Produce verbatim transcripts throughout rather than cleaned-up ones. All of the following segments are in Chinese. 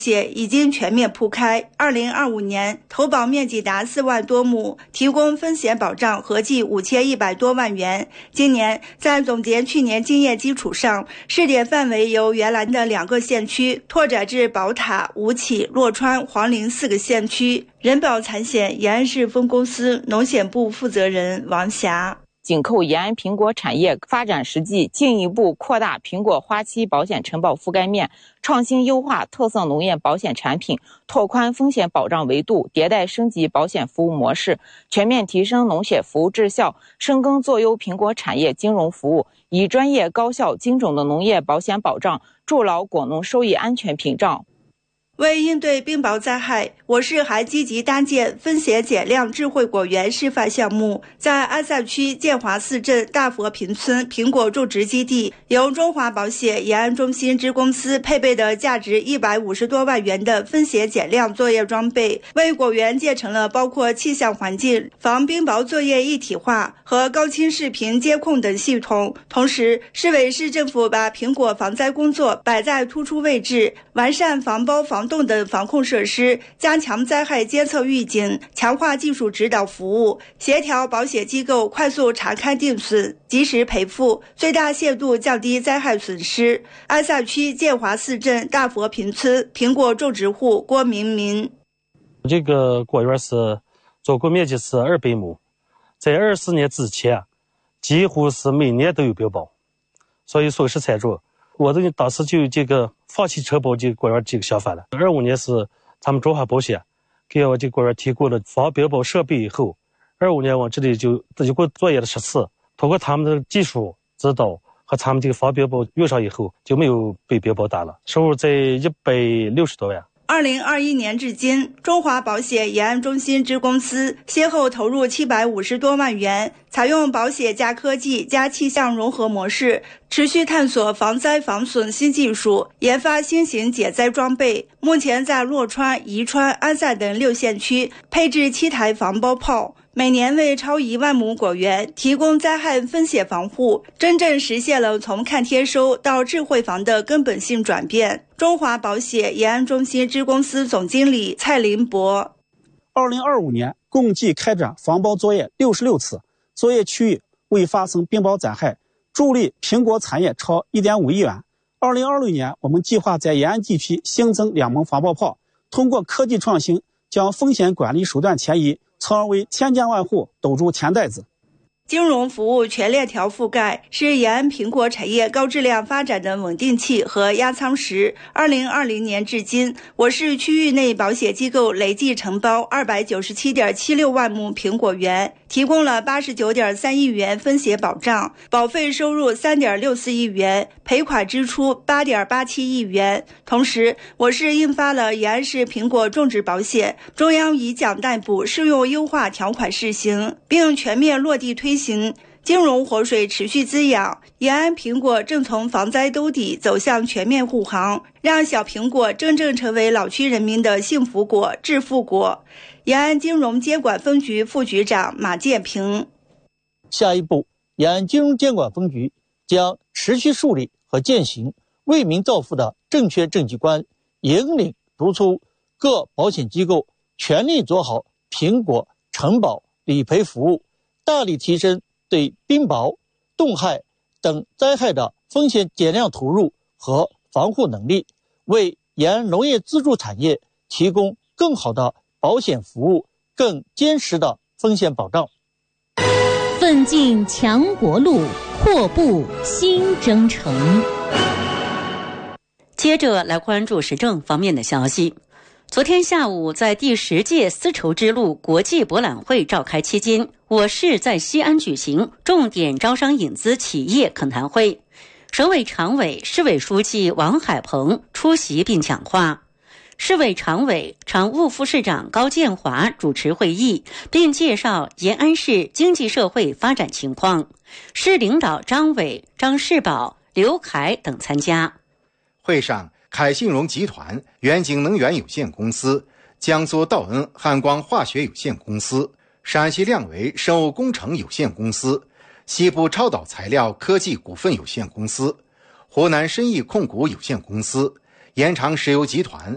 且已经全面铺开，二零二五年投保面积达四万多亩，提供风险保障合计五千一百多万元。今年在总结去年经验基础上，试点范围由原来的两个县区拓展至宝塔、吴起、洛川、黄陵四个县区。人保财险延安市分公司农险部负责人王霞。 紧扣延安苹果产业发展实际，进一步扩大苹果花期保险承保覆盖面，创新优化特色农业保险产品，拓宽风险保障维度，迭代升级保险服务模式，全面提升农险服务质效，深耕做优苹果产业金融服务，以专业、高效、精准的农业保险保障，筑牢果农收益安全屏障。 为应对冰雹灾害，我市还积极搭建风险减量智慧果园示范项目，在安塞区建华四镇大佛坪村苹果种植基地，由中华保险延安中心支公司配备的价值一百五十多万元的风险减量作业装备，为果园建成了包括气象环境、防冰雹作业一体化和高清视频监控等系统。同时，市委市政府把苹果防灾工作摆在突出位置，完善防雹防冻等防控设施，加强灾害监测预警，强化技术指导服务，协调保险机构快速查勘定损，及时赔付，最大限度降低灾害损失。安塞区建华四镇大佛坪村苹果种植户郭明民： 这个果园是总共面积是二百亩，在二四年之前，几乎是每年都有冰雹，所以损失惨重。我这当时就这个放弃承保这个果园这个想法了。二五年是他们中华保险给我这个果园提供了防冰雹设备以后，二五年我这里就一共作业了十次，通过他们的技术指导和他们这个防冰雹用上以后，就没有被冰雹打了，收入在一百六十多万。 二零二一年至今，中华保险延安中心支公司先后投入七百五十多万元，采用保险加科技加气象融合模式，持续探索防灾防损新技术，研发新型减灾装备。目前在洛川、宜川、安塞等六县区配置七台防雹炮，每年为超一万亩果园提供灾害风险防护，真正实现了从看天收到智慧防的根本性转变。中华保险延安中心支公司总经理蔡林博： 二零二五年共计开展防雹作业六十六次，作业区域未发生冰雹灾害，助力苹果产业超一点五亿元。二零二六年，我们计划在延安地区新增两门防雹炮，通过科技创新，将风险管理手段迁移，从而为千家万户堵住钱袋子。 金融服务全链条覆盖是延安苹果产业高质量发展的稳定器和压舱石。二零二零年至今，我市区域内保险机构累计承包二百九十七点七六万亩苹果园，提供了八十九点三亿元风险保障，保费收入三点六四亿元，赔款支出八点八七亿元。同时，我市印发了延安市苹果种植保险，中央以奖代补适用优化条款试行，并全面落地推行。金融活水持续滋养，延安苹果正从防灾兜底走向全面护航，让小苹果真正成为老区人民的幸福果、致富果。延安金融监管分局副局长马建平： 下一步，延安金融监管分局将持续树立和践行为民造富的正确政绩观，引领督促各保险机构全力做好苹果承保理赔服务，大力提升对冰雹、冻害等灾害的风险减量投入和防护能力，为延安农业支柱产业提供更好的保险服务，更坚实的风险保障。 奋进强国路，阔步新征程。 接着来关注时政方面的消息。昨天下午，在第十届丝绸之路国际博览会召开期间，我市在西安举行重点招商引资企业恳谈会，省委常委、市委书记王海鹏出席并讲话。市委常委、常务副市长高建华主持会议，并介绍延安市经济社会发展情况。市领导张伟、张世宝、刘凯等参加。 会上，凯信荣集团、远景能源有限公司、江苏道恩汉光化学有限公司、陕西亮维生物工程有限公司、西部超导材料科技股份有限公司、湖南申益控股有限公司、延长石油集团、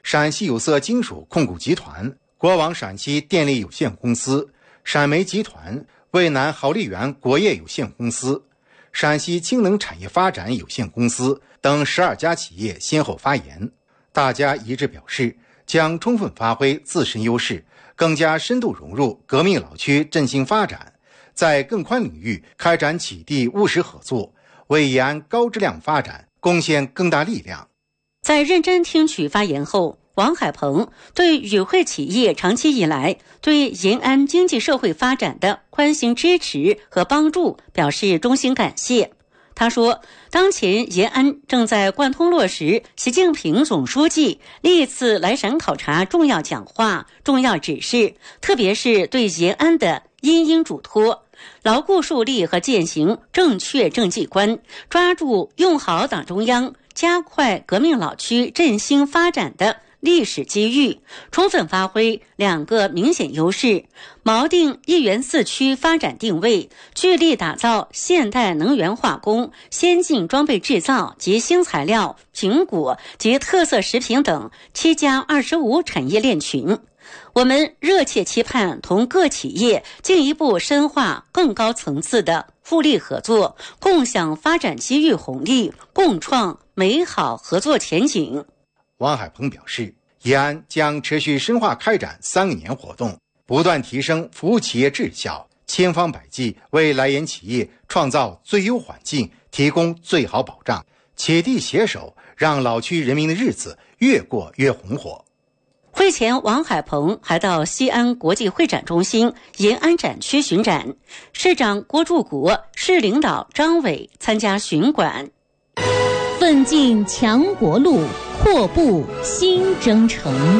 陕西有色金属控股集团、国网陕西电力有限公司、陕煤集团、渭南豪利源国业有限公司、陕西氢能产业发展有限公司等十二家企业先后发言，大家一致表示，将充分发挥自身优势，更加深度融入革命老区振兴发展，在更宽领域开展企地务实合作，为延安高质量发展贡献更大力量。 在认真听取发言后，王海鹏对与会企业长期以来对延安经济社会发展的关心支持和帮助表示衷心感谢。他说，当前延安正在贯通落实习近平总书记历次来陕考察重要讲话、重要指示，特别是对延安的殷殷嘱托，牢固树立和践行正确政绩观，抓住用好党中央加快革命老区振兴发展的历史机遇，充分发挥两个明显优势，锚定一园四区发展定位，聚力打造现代能源化工、先进装备制造及新材料、苹果及特色食品等七加二十五产业链群。我们热切期盼同各企业进一步深化更高层次的互利合作，共享发展机遇红利，共创美好合作前景。 王海鹏表示，延安将持续深化开展三个年活动，不断提升服务企业质效，千方百计为来延企业创造最优环境，提供最好保障，企地携手，让老区人民的日子越过越红火。 会前，王海鹏还到西安国际会展中心延安展区巡展，市长郭柱国、市领导张伟参加巡馆。 奋进强国路，阔步新征程。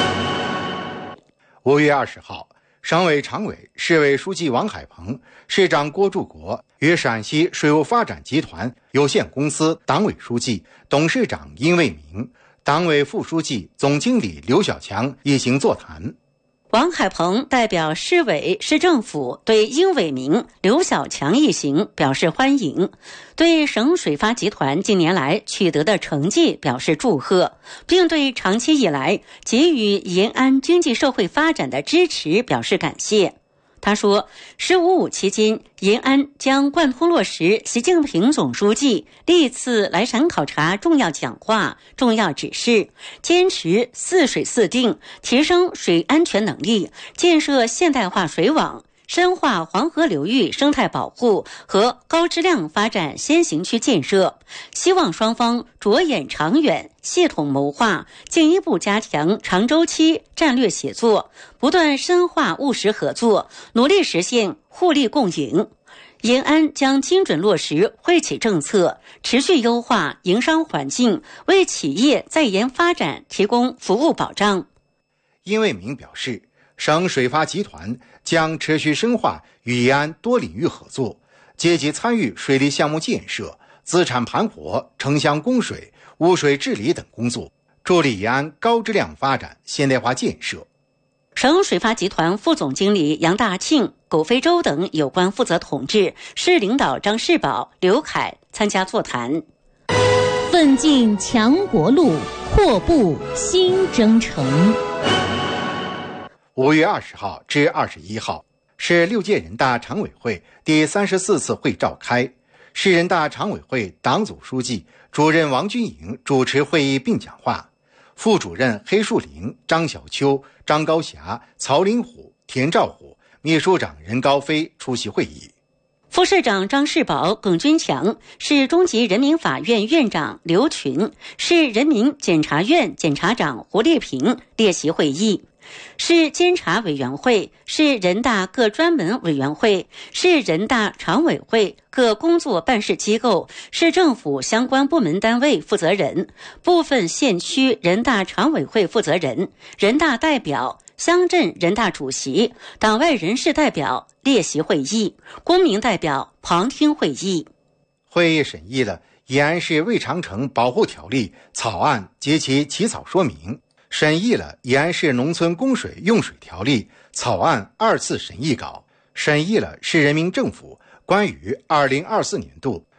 五月二十号，省委常委、市委书记王海鹏、市长郭柱国与陕西水务发展集团有限公司党委书记、董事长殷卫明、党委副书记、总经理刘小强一行座谈。 王海鹏代表市委市政府对殷伟明、刘小强一行表示欢迎，对省水发集团近年来取得的成绩表示祝贺，并对长期以来给予延安经济社会发展的支持表示感谢。他说，十五五期间，延安将贯通落实习近平总书记历次来陕考察重要讲话、重要指示，坚持四水四定，提升水安全能力，建设现代化水网，深化黄河流域生态保护和高质量发展先行区建设。希望双方着眼长远，系统谋划，进一步加强长周期战略协作，不断深化务实合作，努力实现互利共赢。延安将精准落实惠企政策，持续优化营商环境，为企业在延发展提供服务保障。 殷卫明表示，省水发集团将持续深化与延安多领域合作，积极参与水利项目建设、资产盘活、城乡供水、污水治理等工作，助力延安高质量发展现代化建设。 省水发集团副总经理杨大庆、苟飞洲等有关负责同志、市领导张世宝、刘凯参加座谈。 奋进强国路，阔步新征程。 五月二十号至二十一号，市六届人大常委会第三十四次会召开，市人大常委会党组书记、主任王军营主持会议并讲话，副主任黑树林、张小秋、张高霞、曹林虎、田兆虎，秘书长任高飞出席会议。 副市长张世宝、耿军强，市中级人民法院院长刘群，市人民检察院检察长胡烈平列席会议。市监察委员会、市人大各专门委员会、市人大常委会各工作办事机构、市政府相关部门单位负责人、部分县区人大常委会负责人、人大代表、乡镇人大主席、党外人士代表列席会议，公民代表旁听会议。 会议审议了延安市魏长城保护条例草案及其起草说明，审议了延安市农村供水用水条例草案二次审议稿，审议了市人民政府关于二零二四年度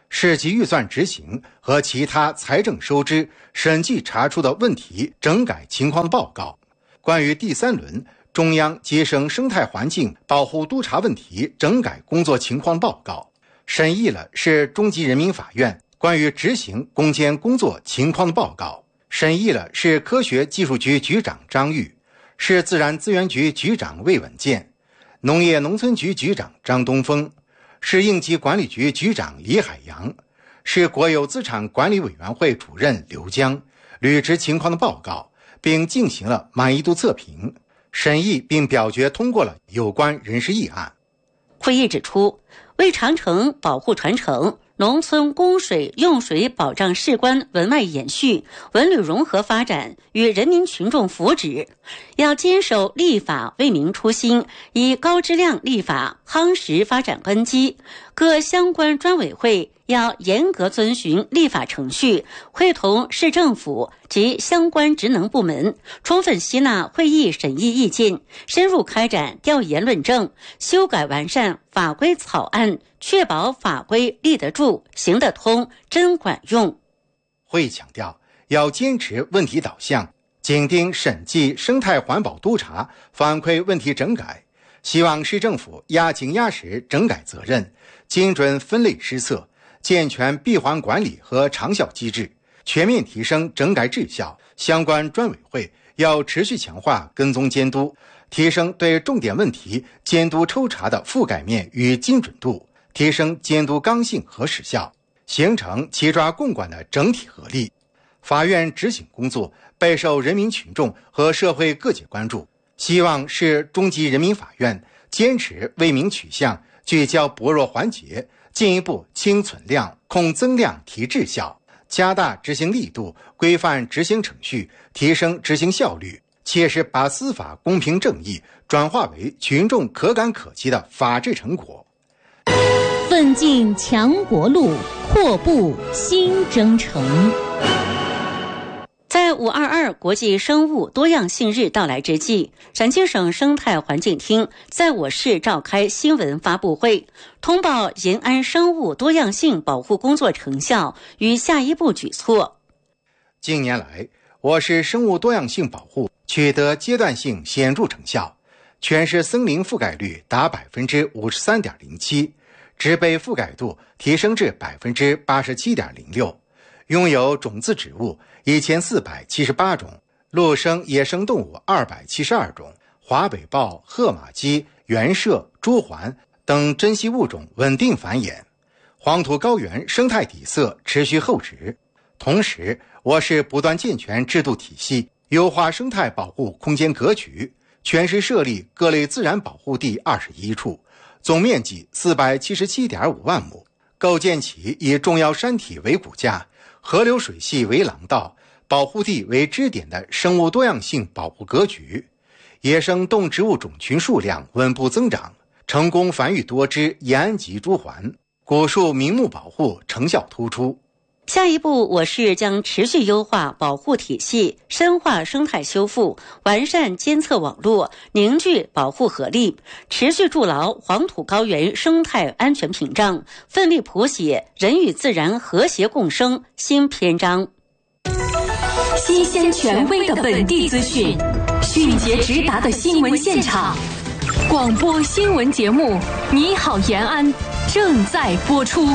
市级预算执行和其他财政收支审计查出的问题整改情况报告，关于第三轮中央及省生态环境保护督察问题整改工作情况报告，审议了市中级人民法院关于执行攻坚工作情况的报告，审议了市科学技术局局长张玉、市自然资源局局长魏文健、农业农村局局长张东峰、市应急管理局局长李海洋、市国有资产管理委员会主任刘江履职情况的报告，并进行了满意度测评，审议并表决通过了有关人事议案。 会议指出，为长城保护传承、农村供水用水保障事关文外延续、文旅融合发展与人民群众福祉，要坚守立法为民初心，以高质量立法夯实发展根基。各相关专委会要严格遵循立法程序，会同市政府及相关职能部门，充分吸纳会议审议意见，深入开展调研论证，修改完善法规草案，确保法规立得住、行得通、真管用。 会议强调，要坚持问题导向，紧盯审计生态环保督查反馈问题整改，希望市政府压紧压实整改责任，精准分类施策，健全闭环管理和长效机制，全面提升整改质效。相关专委会要持续强化跟踪监督，提升对重点问题监督抽查的覆盖面与精准度，提升监督刚性和时效，形成齐抓共管的整体合力。法院执行工作备受人民群众和社会各界关注，希望市中级人民法院坚持为民取向，聚焦薄弱环节，进一步清存量、控增量、提质效，加大执行力度，规范执行程序，提升执行效率，切实把司法公平正义转化为群众可感可及的法治成果。 奋进强国路，阔步新征程。 在五二二国际生物多样性日到来之际，陕西省生态环境厅在我市召开新闻发布会，通报延安生物多样性保护工作成效与下一步举措。 近年来，我市生物多样性保护取得阶段性显著成效，全市森林覆盖率达 百分之五十三点零七， 植被覆盖度提升至 百分之八十七点零六， 拥有种子植物一千四百七十八种，陆生野生动物二百七十二种，华北豹、褐马鸡、原麝、朱鹮等珍稀物种稳定繁衍，黄土高原生态底色持续厚植。同时，我市不断健全制度体系，优化生态保护空间格局，全市设立各类自然保护地二十一处，总面积 四百七十七点五万亩，构建起以重要山体为骨架、河流水系为廊道、保护地为支点的生物多样性保护格局。野生动植物种群数量稳步增长，成功繁育多只延安籍朱鹮，古树名木保护成效突出。 下一步，我市将持续优化保护体系，深化生态修复，完善监测网络，凝聚保护合力，持续筑牢黄土高原生态安全屏障，奋力谱写人与自然和谐共生新篇章。 新鲜权威的本地资讯，迅捷直达的新闻现场，广播新闻节目《你好延安》正在播出。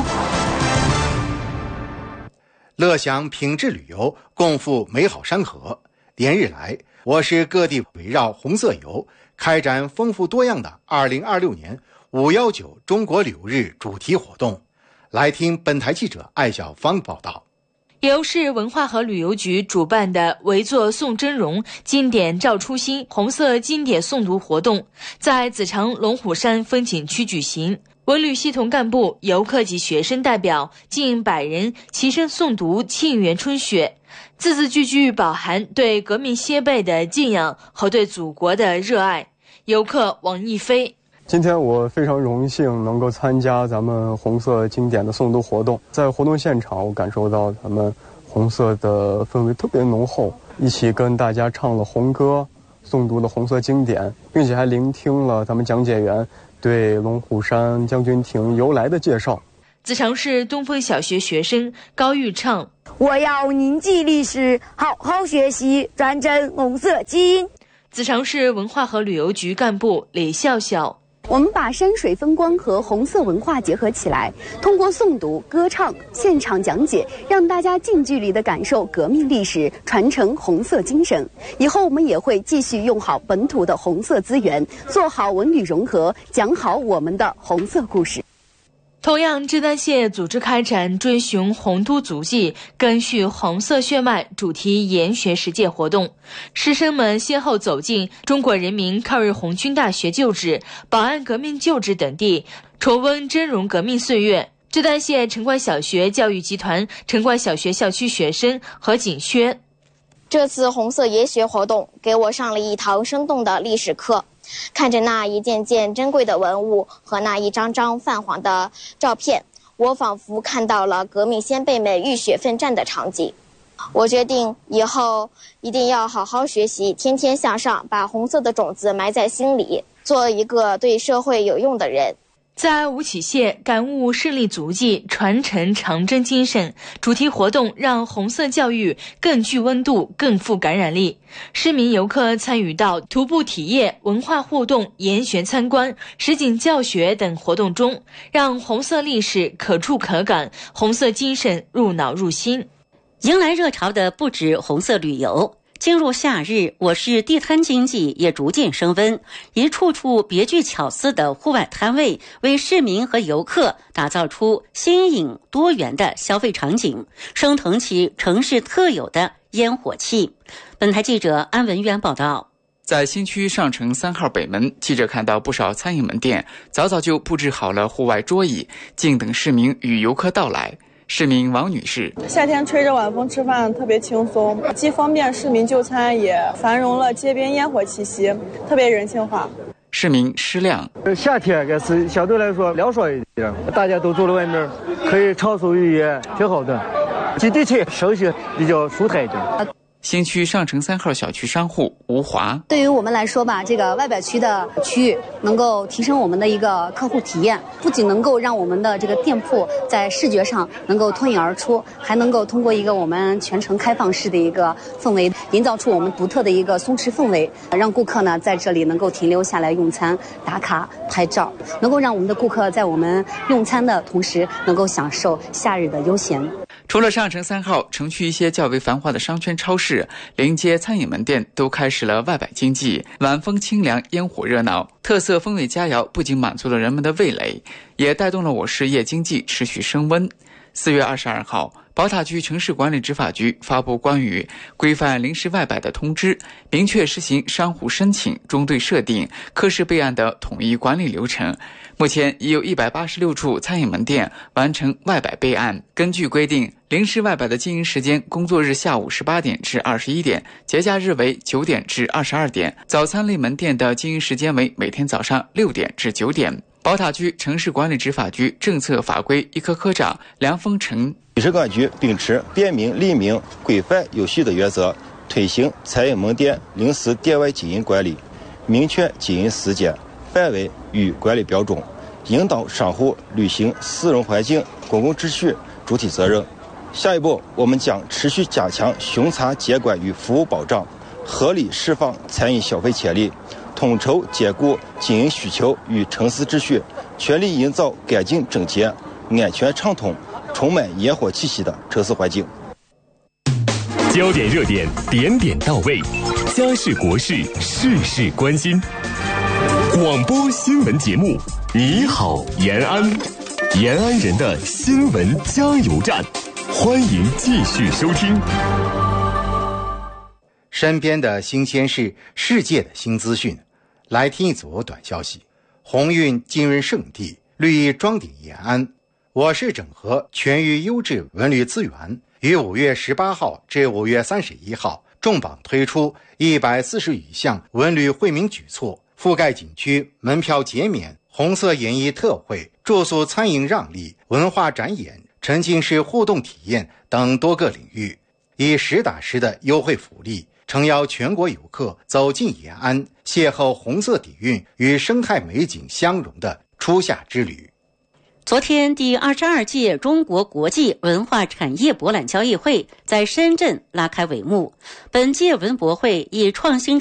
乐享品质旅游，共赴美好山河。连日来，我市各地围绕红色游开展丰富多样的二零二六年五一九中国旅游日主题活动。来听本台记者艾小芳报道。 由市文化和旅游局主办的围坐宋真荣经典照初心红色经典诵读活动在子长龙虎山风景区举行。文旅系统干部、游客及学生代表近百人齐声诵读《沁园春雪》，字字句句饱含对革命先辈的敬仰和对祖国的热爱。游客王一飞： 今天我非常荣幸能够参加咱们红色经典的诵读活动，在活动现场我感受到咱们红色的氛围特别浓厚，一起跟大家唱了红歌，诵读了红色经典，并且还聆听了咱们讲解员对龙虎山将军亭由来的介绍。 子长市东风小学学生高玉畅， 我要铭记历史，好好学习，传承红色基因。 子长市文化和旅游局干部李笑笑， 我们把山水风光和红色文化结合起来，通过诵读、歌唱、现场讲解，让大家近距离地感受革命历史，传承红色精神。以后我们也会继续用好本土的红色资源，做好文旅融合，讲好我们的红色故事。 同样，志丹县组织开展追寻红都足迹、根续红色血脉主题研学实践活动，师生们先后走进中国人民抗日红军大学旧址、保安革命旧址等地，重温峥嵘革命岁月。志丹县城关小学教育集团城关小学校区学生何景轩， 这次红色研学活动给我上了一堂生动的历史课。看着那一件件珍贵的文物和那一张张泛黄的照片，我仿佛看到了革命先辈们浴血奋战的场景。我决定以后一定要好好学习，天天向上，把红色的种子埋在心里，做一个对社会有用的人。 在吴起县感悟胜利足迹，传承长征精神主题活动让红色教育更具温度，更富感染力。市民游客参与到徒步体验、文化互动、研学参观、实景教学等活动中，让红色历史可触可感，红色精神入脑入心。 迎来热潮的不止红色旅游。进入夏日，我市地摊经济也逐渐升温，一处处别具巧思的户外摊位为市民和游客打造出新颖多元的消费场景，升腾起城市特有的烟火气。本台记者安文渊报道。 在新区上城三号北门，记者看到不少餐饮门店早早就布置好了户外桌椅，静等市民与游客到来。市民王女士， 夏天吹着晚风吃饭特别轻松，既方便市民就餐，也繁荣了街边烟火气息，特别人性化。 市民施亮， 夏天也是相对来说凉爽一点，大家都坐在外面，可以畅所欲言，挺好的。接地气，休息比较舒坦一点。 新区上城三号小区商户吴华， 对于我们来说吧，这个外摆区的区域能够提升我们的一个客户体验，不仅能够让我们的这个店铺在视觉上能够脱颖而出，还能够通过一个我们全程开放式的一个氛围，营造出我们独特的一个松弛氛围，让顾客呢在这里能够停留下来用餐、打卡、拍照，能够让我们的顾客在我们用餐的同时能够享受夏日的悠闲。 除了上城三号，城区一些较为繁华的商圈、超市、临街餐饮门店都开始了外摆经济，晚风清凉，烟火热闹，特色风味佳肴不仅满足了人们的味蕾，也带动了我市夜经济持续升温。四月二十二号，宝塔区城市管理执法局发布关于规范临时外摆的通知，明确实行商户申请、中队设定、科室备案的统一管理流程。目前已有一百八十六处餐饮门店完成外摆备案。根据规定，临时外摆的经营时间：工作日下午十八点至二十一点，节假日为九点至二十二点。早餐类门店的经营时间为每天早上六点至九点。宝塔区城市管理执法局政策法规一科科长梁峰成， 市管局秉持便民、利民、规范有序的原则，推行餐饮门店临时店外经营管理，明确经营时间、范围与管理标准，引导商户履行私人环境、公共秩序主体责任。下一步，我们将持续加强巡查监管与服务保障，合理释放餐饮消费潜力，统筹兼顾经营需求与城市秩序，全力营造干净整洁、安全畅通、充满烟火气息的城市环境。 焦点热点，点点到位，家事国事，事事关心。广播新闻节目，你好延安，延安人的新闻加油站，欢迎继续收听。 身边的新鲜事，世界的新资讯，来听一组短消息。鸿运金润圣地，绿意装点延安。我市整合全域优质文旅资源，于五月十八号至五月三十一号重磅推出一百四十余项文旅惠民举措，覆盖景区门票减免、红色演艺特惠、住宿餐饮让利、文化展演、沉浸式互动体验等多个领域，以实打实的优惠福利，诚邀全国游客走进延安，邂逅红色底蕴与生态美景相融的初夏之旅。 昨天，第二十二届中国国际文化产业博览交易会在深圳拉开帷幕。本届文博会以创新